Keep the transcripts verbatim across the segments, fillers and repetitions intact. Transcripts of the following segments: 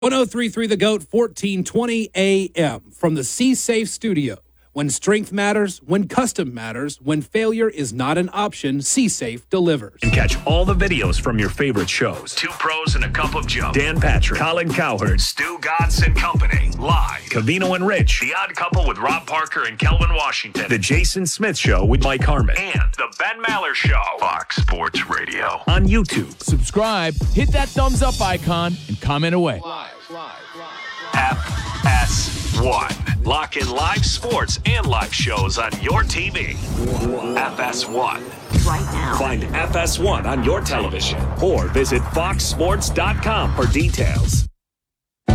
one oh three point three The Goat, fourteen twenty A M from the C-Safe studio. When strength matters, when custom matters, when failure is not an option, C-Safe delivers. And catch all the videos from your favorite shows. Two Pros and a Cup of Joe. Dan Patrick, Colin Cowherd, Stu Gatz and Company. Live. Cavino and Rich. The Odd Couple with Rob Parker and Kelvin Washington. The Jason Smith Show with Mike Harmon. And The Ben Maller Show. Fox Sports Radio. On YouTube. Subscribe, hit that thumbs up icon, and comment away. Live, live, live. F S one. Lock in live sports and live shows on your T V. F S one. Right now. Find F S one on your television or visit fox sports dot com for details. All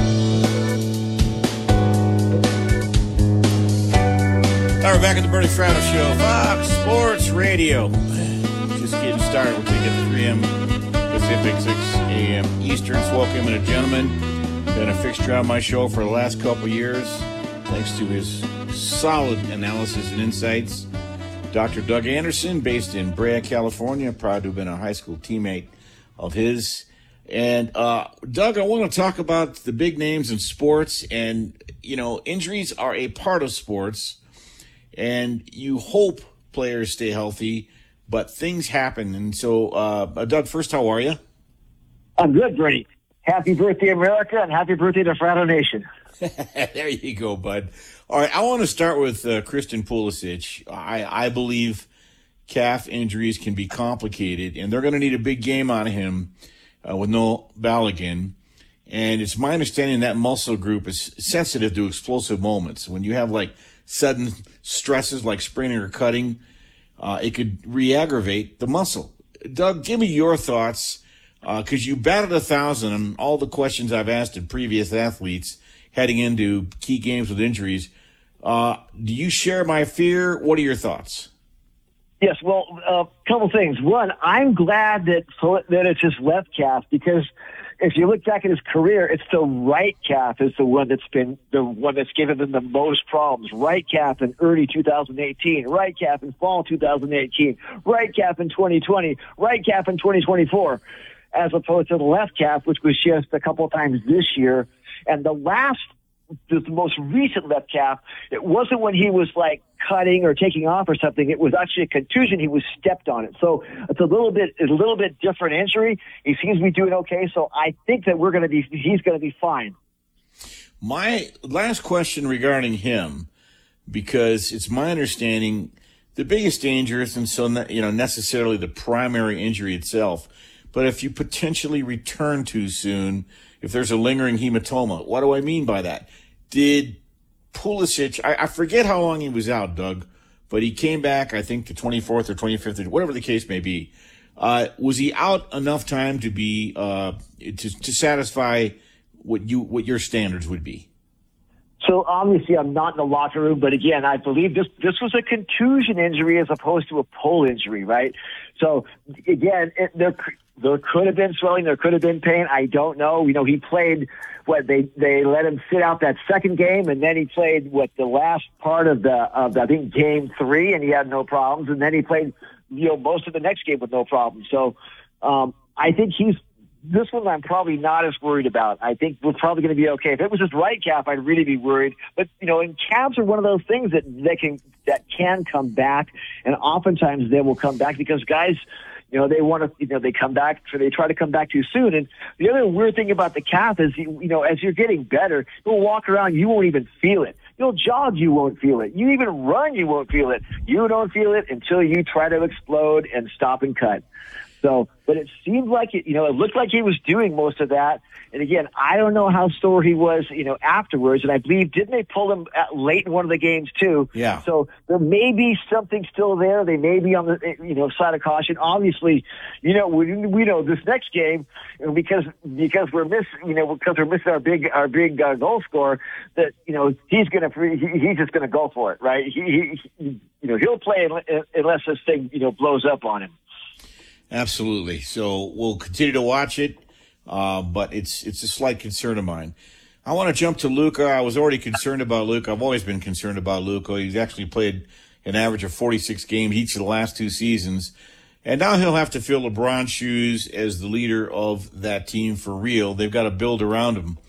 right, we're back at the Bernie Fratto Show, Fox Sports Radio. Just getting started. We'll take it at three a.m. Pacific, six a.m. Eastern. So welcome, and a gentleman. Been a fixture on my show for the last couple years, thanks to his solid analysis and insights. Doctor Doug Anderson, based in Brea, California, proud to have been a high school teammate of his. And, uh, Doug, I want to talk about the big names in sports. And, you know, injuries are a part of sports. And you hope players stay healthy, but things happen. And so, uh, Doug, first, how are you? I'm good, Bernie. Happy birthday, America, and happy birthday to Fratto Nation. There you go, bud. All right, I want to start with uh, Christian Pulisic. I, I believe calf injuries can be complicated, and they're going to need a big game out of him uh, with no Balogun. And it's my understanding that muscle group is sensitive to explosive moments. When you have, like, sudden stresses like spraining or cutting, uh, it could re-aggravate the muscle. Doug, give me your thoughts. Because uh, you batted a thousand on all the questions I've asked of previous athletes heading into key games with injuries. Uh, do you share my fear? What are your thoughts? Yes, well, a uh, couple things. One, I'm glad that that it's his left calf, because if you look back at his career, it's the right calf is the one that's been the one that's given him the most problems. Right calf in early two thousand eighteen, right calf in fall two thousand eighteen, right calf in twenty twenty, right calf in twenty twenty-four. As opposed to the left calf, which was just a couple of times this year. And the last, the most recent left calf, it wasn't when he was like cutting or taking off or something. It was actually a contusion. He was stepped on it. So it's a little bit, it's a little bit different injury. He seems to be doing okay. So I think that we're going to be, he's going to be fine. My last question regarding him, because it's my understanding the biggest danger isn't so, you know, necessarily the primary injury itself. But if you potentially return too soon, if there's a lingering hematoma, what do I mean by that? Did Pulisic, I, I forget how long he was out, Doug, but he came back, I think, the twenty-fourth or twenty-fifth, or whatever the case may be. Uh, was he out enough time to be uh, to, to satisfy what you what your standards would be? So obviously I'm not in the locker room, but again, I believe this this was a contusion injury as opposed to a pull injury, right? So again, it, there there could have been swelling, there could have been pain. I don't know. You know, he played what they they let him sit out that second game, and then he played what the last part of the of the, I think game three, and he had no problems, and then he played you know most of the next game with no problems. So um, I think he's. This one I'm probably not as worried about. I think we're probably going to be okay. If it was his right calf, I'd really be worried. But, you know, and calves are one of those things that they can, that can come back. And oftentimes they will come back because guys, you know, they want to, you know, they come back, so they try to come back too soon. And the other weird thing about the calf is, you, you know, as you're getting better, you'll walk around, you won't even feel it. You'll jog, you won't feel it. You even run, you won't feel it. You don't feel it until you try to explode and stop and cut. So, but it seemed like it, you know, it looked like he was doing most of that. And again, I don't know how sore he was, you know, afterwards. And I believe, didn't they pull him at, late in one of the games too? Yeah. So there may be something still there. They may be on the, you know, side of caution. Obviously, you know, we, we know this next game, you know, because, because we're missing, you know, because we're missing our big, our big uh, goal scorer, that, you know, he's going to, he, he's just going to go for it, right? He, he, you know, he'll play unless this thing, you know, blows up on him. Absolutely. So we'll continue to watch it, uh, but it's it's a slight concern of mine. I want to jump to Luka. I was already concerned about Luka. I've always been concerned about Luka. He's actually played an average of forty-six games each of the last two seasons. And now he'll have to fill LeBron's shoes as the leader of that team for real. They've got to build around him.